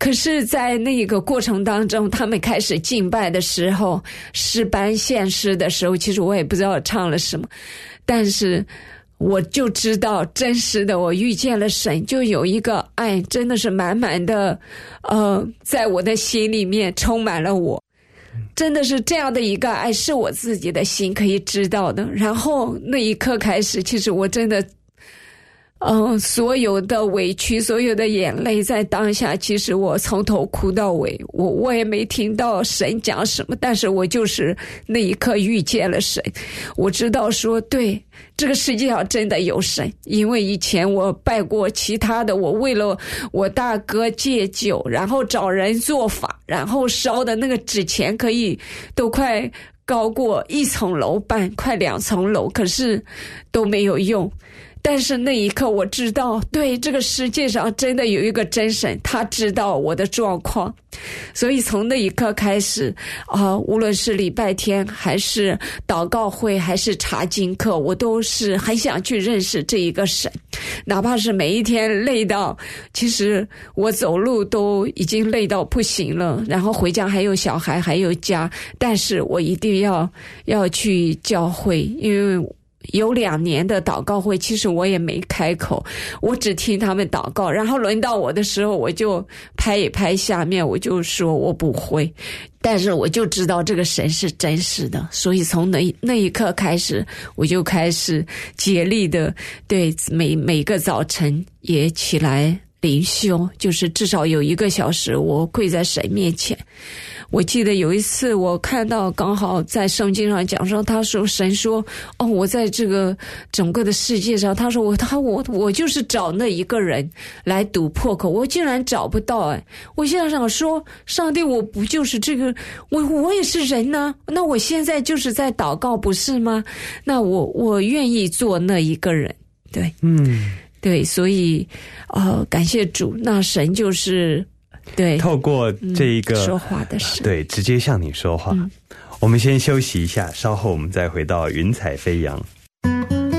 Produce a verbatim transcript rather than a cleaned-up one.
可是在那个过程当中，他们开始敬拜的时候，诗班献诗的时候，其实我也不知道唱了什么，但是我就知道真实的我遇见了神，就有一个爱真的是满满的呃，在我的心里面充满了我，真的是这样的一个爱是我自己的心可以知道的。然后那一刻开始，其实我真的嗯，所有的委屈，所有的眼泪，在当下，其实我从头哭到尾，我我也没听到神讲什么，但是我就是那一刻遇见了神，我知道说，对，这个世界上真的有神，因为以前我拜过其他的，我为了我大哥戒酒，然后找人做法，然后烧的那个纸钱可以都快高过一层楼半，快两层楼，可是都没有用。但是那一刻我知道，对，这个世界上真的有一个真神，他知道我的状况。所以从那一刻开始啊、呃，无论是礼拜天还是祷告会还是查经课，我都是很想去认识这一个神，哪怕是每一天累到，其实我走路都已经累到不行了，然后回家还有小孩还有家，但是我一定要要去教会，因为有两年的祷告会，其实我也没开口，我只听他们祷告，然后轮到我的时候，我就拍一拍下面，我就说我不会，但是我就知道这个神是真实的，所以从那那一刻开始，我就开始竭力的对每每个早晨也起来灵修，就是至少有一个小时我跪在神面前。我记得有一次我看到刚好在圣经上讲说，他说神说，哦，我在这个整个的世界上，他说我他我我就是找那一个人来堵破口，我竟然找不到。哎，我现在想说，上帝，我不就是这个，我我也是人呢，那我现在就是在祷告，不是吗？那我我愿意做那一个人。对， 嗯， 对，所以呃，感谢主，那神就是对透过这一个、 嗯、说话的神， 对，直接向你说话。嗯，我们先休息一下，稍后我们再回到云彩飞扬。